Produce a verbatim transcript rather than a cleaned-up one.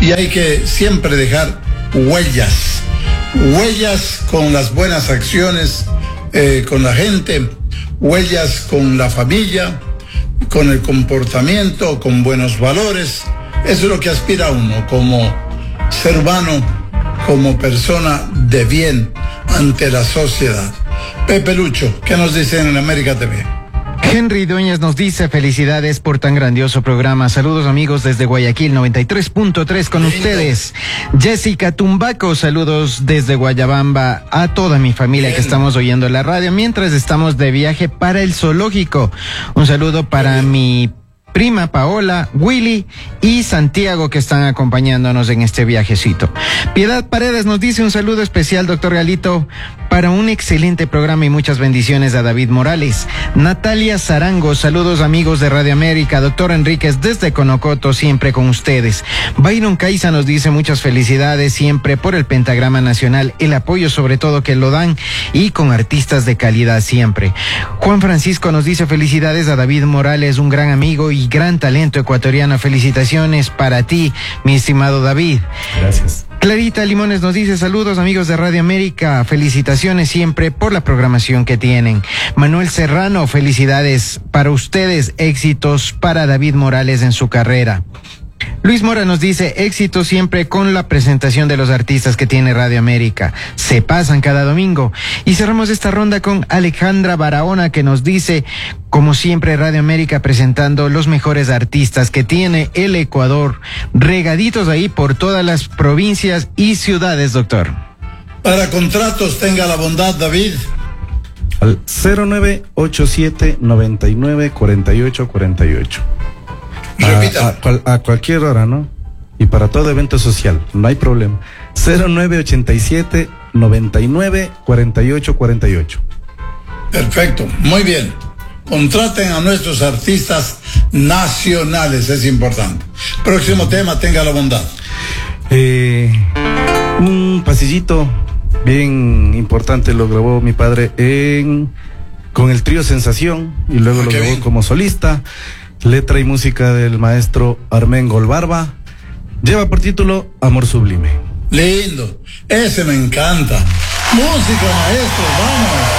y hay que siempre dejar huellas, huellas con las buenas acciones, eh, con la gente, huellas con la familia, con el comportamiento, con buenos valores. Eso es lo que aspira uno como ser humano, como persona de bien ante la sociedad. Pepe Lucho, ¿qué nos dicen en América T V? Henry Dueñas nos dice: felicidades por tan grandioso programa. Saludos amigos desde Guayaquil, noventa y tres punto tres con Lindo. Ustedes. Jessica Tumbaco, saludos desde Guayabamba a toda mi familia Bien. Que estamos oyendo la radio mientras estamos de viaje para el zoológico. Un saludo para Bien. Mi prima Paola, Willy y Santiago, que están acompañándonos en este viajecito. Piedad Paredes nos dice: un saludo especial, doctor Galito, para un excelente programa y muchas bendiciones a David Morales. Natalia Zarango, saludos amigos de Radio América. Doctor Enríquez desde Conocoto, siempre con ustedes. Byron Caiza nos dice: muchas felicidades siempre por el Pentagrama Nacional, el apoyo sobre todo que lo dan y con artistas de calidad siempre. Juan Francisco nos dice: felicidades a David Morales, un gran amigo y gran talento ecuatoriano. Felicitaciones para ti, mi estimado David. Gracias. Clarita Limones nos dice: saludos amigos de Radio América, felicitaciones siempre por la programación que tienen. Manuel Serrano, felicidades para ustedes, éxitos para David Morales en su carrera. Luis Mora nos dice: éxito siempre con la presentación de los artistas que tiene Radio América. Se pasan cada domingo. Y cerramos esta ronda con Alejandra Barahona, que nos dice: como siempre, Radio América presentando los mejores artistas que tiene el Ecuador, regaditos ahí por todas las provincias y ciudades, doctor. Para contratos, tenga la bondad, David. Al cero nueve ocho siete, noventa y nueve, cuarenta y ocho, cuarenta y ocho. A, a, cual, a cualquier hora, ¿no? Y para todo evento social, no hay problema. cero nueve ochenta y siete, noventa y nueve, cuarenta y ocho, cuarenta y ocho. Perfecto, muy bien. Contraten a nuestros artistas nacionales, es importante. Próximo tema, tenga la bondad. Eh, un pasillito bien importante lo grabó mi padre en, con el trío Sensación, y luego ah, lo grabó bien. Como solista. Letra y música del maestro Armén Golbarba. Lleva por título Amor Sublime. Lindo, ese me encanta. Música, maestro, vamos.